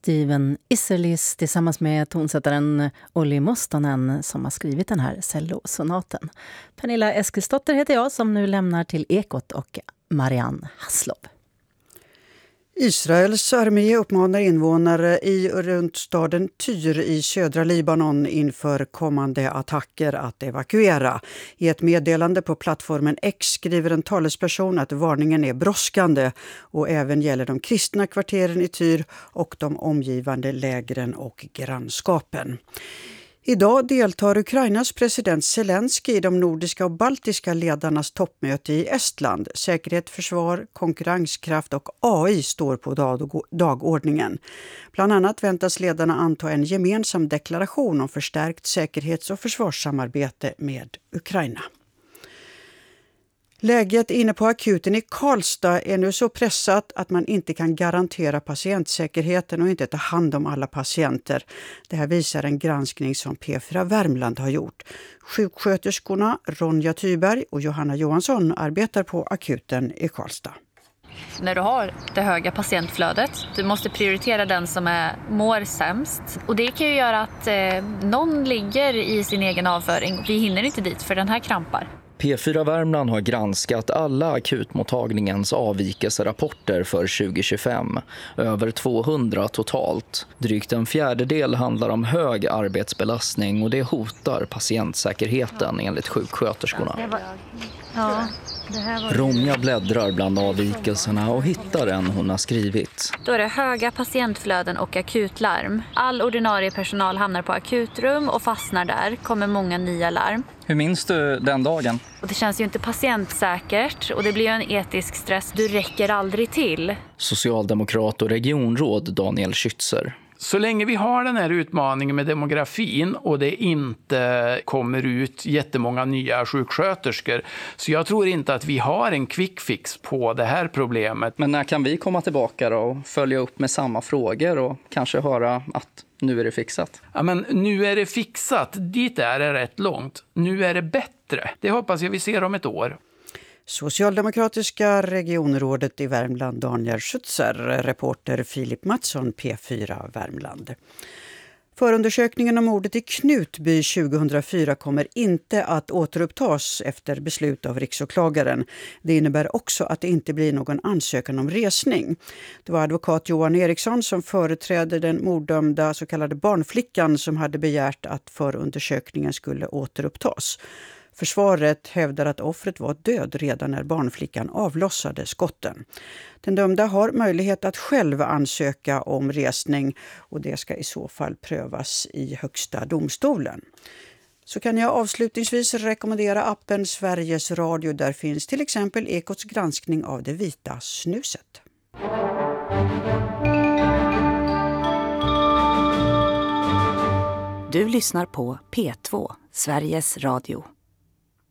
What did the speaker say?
Steven Isserlis tillsammans med tonsättaren Olli Mustonen som har skrivit den här cellosonaten. Pernilla Eskilsdotter heter jag som nu lämnar till Ekot och Marianne Haslov. Israels armé uppmanar invånare i och runt staden Tyr i södra Libanon inför kommande attacker att evakuera. I ett meddelande på plattformen X skriver en talesperson att varningen är brådskande och även gäller de kristna kvarteren i Tyr och de omgivande lägren och grannskapen. Idag deltar Ukrainas president Zelensky i de nordiska och baltiska ledarnas toppmöte i Estland. Säkerhet, försvar, konkurrenskraft och AI står på dagordningen. Bland annat väntas ledarna anta en gemensam deklaration om förstärkt säkerhets- och försvarssamarbete med Ukraina. Läget inne på akuten i Karlstad är nu så pressat att man inte kan garantera patientsäkerheten och inte ta hand om alla patienter. Det här visar en granskning som P4 Värmland har gjort. Sjuksköterskorna Ronja Thyberg och Johanna Johansson arbetar på akuten i Karlstad. När du har det höga patientflödet, du måste prioritera den som mår sämst. Och det kan ju göra att någon ligger i sin egen avföring. Vi hinner inte dit för den här krampar. P4 Värmland har granskat alla akutmottagningens avvikelserapporter för 2025. Över 200 totalt. Drygt en fjärdedel handlar om hög arbetsbelastning och det hotar patientsäkerheten enligt sjuksköterskorna. Ronja bläddrar bland avvikelserna och hittar en hon har skrivit. Då är det höga patientflöden och akutlarm. All ordinarie personal hamnar på akutrum och fastnar där. Kommer många nya larm. Hur minns du den dagen? Och det känns ju inte patientsäkert och det blir ju en etisk stress. Du räcker aldrig till. Socialdemokrat och regionråd Daniel Schützer. Så länge vi har den här utmaningen med demografin och det inte kommer ut jättemånga nya sjuksköterskor, så jag tror inte att vi har en quick fix på det här problemet. Men när kan vi komma tillbaka då och följa upp med samma frågor och kanske höra att nu är det fixat? Ja, men nu är det fixat. Dit är det rätt långt. Nu är det bättre. Det hoppas jag vi ser om ett år. Socialdemokratiska regionrådet i Värmland Daniel Schützer, reporter Filip Mattsson, P4 Värmland. Förundersökningen om mordet i Knutby 2004 kommer inte att återupptas efter beslut av riksåklagaren. Det innebär också att det inte blir någon ansökan om resning. Det var advokat Johan Eriksson som företräder den morddömda så kallade barnflickan som hade begärt att förundersökningen skulle återupptas. Försvaret hävdar att offret var död redan när barnflickan avlossade skotten. Den dömda har möjlighet att själv ansöka om resning och det ska i så fall prövas i Högsta domstolen. Så kan jag avslutningsvis rekommendera appen Sveriges Radio. Där finns till exempel Ekots granskning av det vita snuset. Du lyssnar på P2, Sveriges Radio.